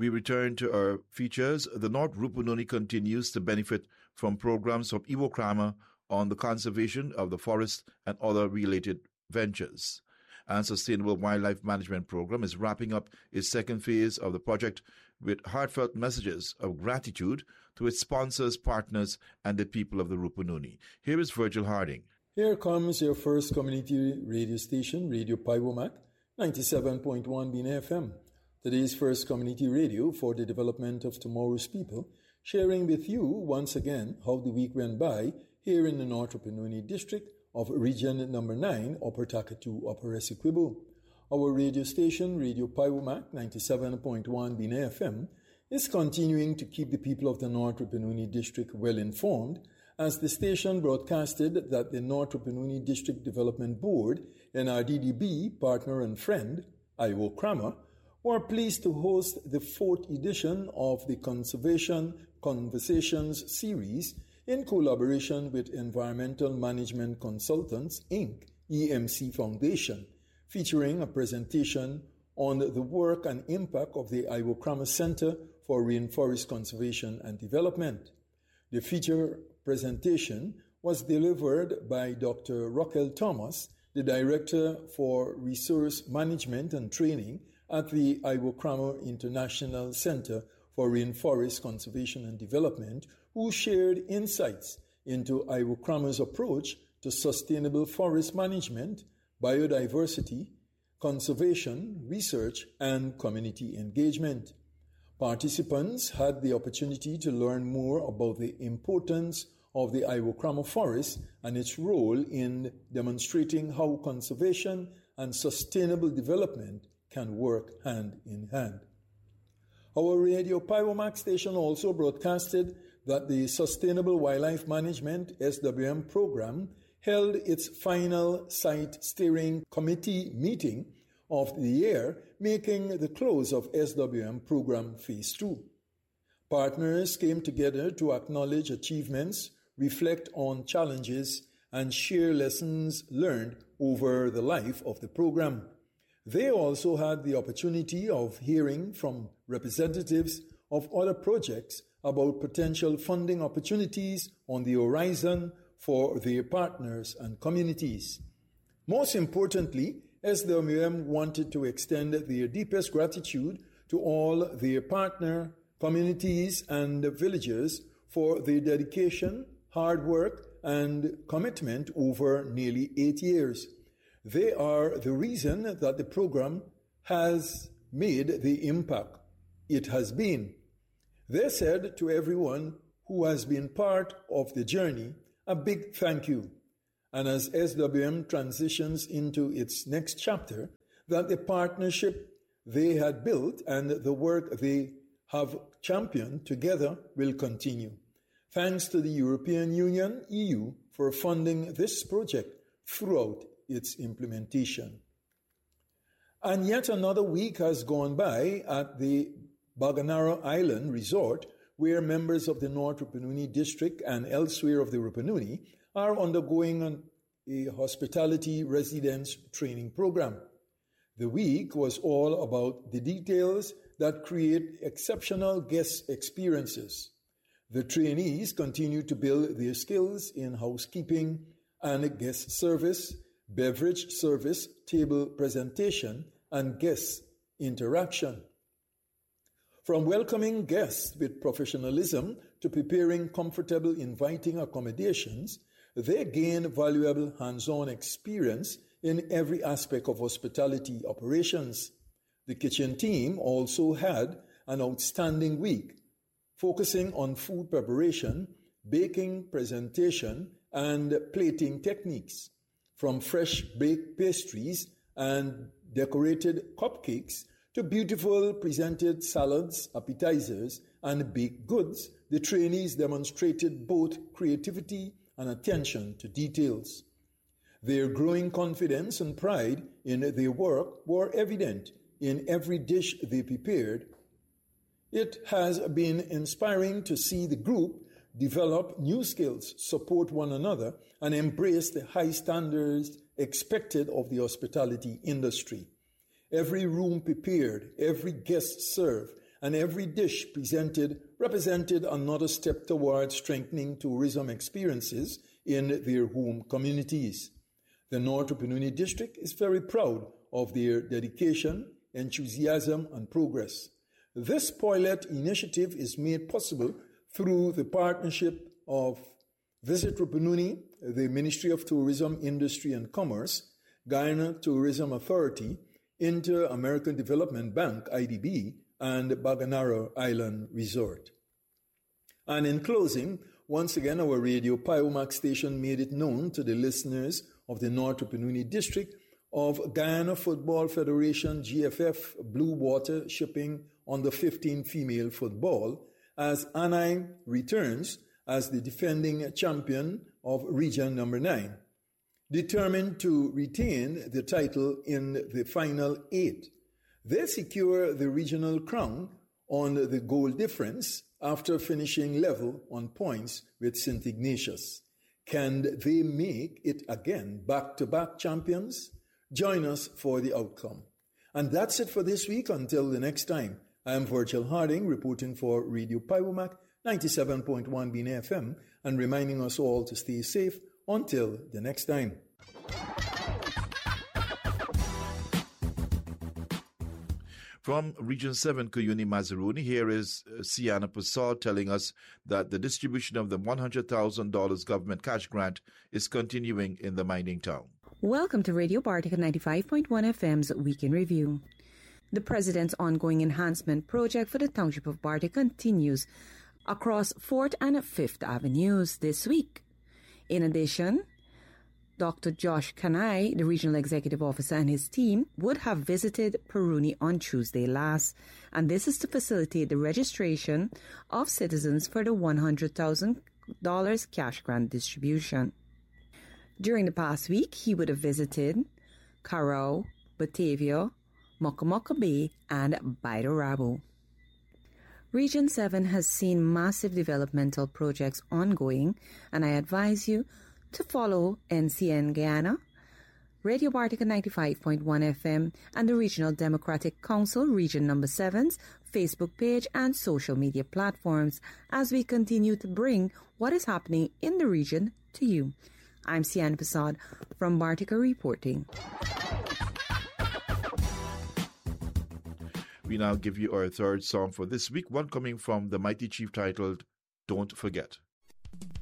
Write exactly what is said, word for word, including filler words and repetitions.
we return to our features. The North Rupununi continues to benefit from programs from Ivo Kramer on the conservation of the forest and other related ventures. And Sustainable Wildlife Management Program is wrapping up its second phase of the project with heartfelt messages of gratitude to its sponsors, partners, and the people of the Rupununi. Here is Virgil Harding. Here comes your first community radio station, Radio Paiwomak, ninety-seven point one Bina F M. Today's first community radio for the development of tomorrow's people, sharing with you once again how the week went by here in the North Rupununi district of Region Number nine, Upper Takatu, Upper Essequibo. Our radio station, Radio Paiwomak, ninety-seven point one Bina F M, is continuing to keep the people of the North Rupununi district well informed, as the station broadcasted that the North Rupununi District Development Board and our D D B partner and friend, Ivo Kramer, were pleased to host the fourth edition of the Conservation Conversations series in collaboration with Environmental Management Consultants, Incorporated, E M C Foundation, featuring a presentation on the work and impact of the Ivo Kramer Center for Rainforest Conservation and Development. The feature presentation was delivered by Doctor Raquel Thomas, the Director for Resource Management and Training at the Ivo Kramer International Center for Rainforest Conservation and Development, who shared insights into Ivo Kramer's approach to sustainable forest management, biodiversity, conservation, research, and community engagement. Participants had the opportunity to learn more about the importance of the Ivo Kramer forest and its role in demonstrating how conservation and sustainable development can work hand in hand. Our Radio Paiwomak station also broadcasted that the Sustainable Wildlife Management S W M program held its final site steering committee meeting of the year, making the close of S W M program phase two. Partners came together to acknowledge achievements, reflect on challenges, and share lessons learned over the life of the program. They also had the opportunity of hearing from representatives of other projects about potential funding opportunities on the horizon for their partners and communities. Most importantly, S W M wanted to extend their deepest gratitude to all their partner communities and villagers for their dedication, hard work, and commitment over nearly eight years. They are the reason that the program has made the impact it has been. They said to everyone who has been part of the journey, a big thank you. And as S W M transitions into its next chapter, that the partnership they had built and the work they have championed together will continue. Thanks to the European Union, E U, for funding this project throughout its implementation. And yet another week has gone by at the Baganara Island Resort, where members of the North Rupununi District and elsewhere of the Rupununi are undergoing a hospitality residence training program. The week was all about the details that create exceptional guest experiences. The trainees continue to build their skills in housekeeping and guest service, beverage service, table presentation, and guest interaction. From welcoming guests with professionalism to preparing comfortable, inviting accommodations, they gain valuable hands-on experience in every aspect of hospitality operations. The kitchen team also had an outstanding week, focusing on food preparation, baking, presentation, and plating techniques. From fresh baked pastries and decorated cupcakes to beautiful presented salads, appetizers, and baked goods, the trainees demonstrated both creativity and attention to details. Their growing confidence and pride in their work were evident in every dish they prepared. It has been inspiring to see the group develop new skills, support one another, and embrace the high standards expected of the hospitality industry. Every room prepared, every guest served, and every dish presented represented another step towards strengthening tourism experiences in their home communities. The North Rupununi District is very proud of their dedication, enthusiasm, and progress. This pilot initiative is made possible through the partnership of Visit Rupununi, the Ministry of Tourism, Industry and Commerce, Guyana Tourism Authority, Inter-American Development Bank, I D B, and Baganaro Island Resort. And in closing, once again, our Radio Piomac station made it known to the listeners of the North Rupununi District of Guyana Football Federation G F F Blue Water Shipping Under fifteen Female Football as Anai returns as the defending champion of Region Number nine, determined to retain the title in the final eight. They secure the regional crown on the goal difference after finishing level on points with Saint Ignatius. Can they make it again back-to-back champions? Join us for the outcome. And that's it for this week. Until the next time, I am Virgil Harding reporting for Radio Piomac ninety-seven point one Bean F M and reminding us all to stay safe until the next time. From Region seven, Kuyuni Mazaruni, here is Sienna Passad telling us that the distribution of the one hundred thousand dollars government cash grant is continuing in the mining town. Welcome to Radio Bartica ninety-five point one F M's Week in Review. The President's ongoing enhancement project for the Township of Bartica continues across fourth and fifth Avenues this week. In addition, Doctor Josh Kanai, the Regional Executive Officer, and his team would have visited Peruni on Tuesday last, and this is to facilitate the registration of citizens for the one hundred thousand dollars cash grant distribution. During the past week, he would have visited Carao, Batavia, Mokomoka Bay, and Baidorabo. Region seven has seen massive developmental projects ongoing, and I advise you to follow N C N Guyana, Radio Bartica ninety-five point one F M, and the Regional Democratic Council Region Number seven's Facebook page and social media platforms as we continue to bring what is happening in the region to you. I'm Sian Passad from Bartica reporting. We now give you our third song for this week, one coming from the Mighty Chief titled Don't Forget.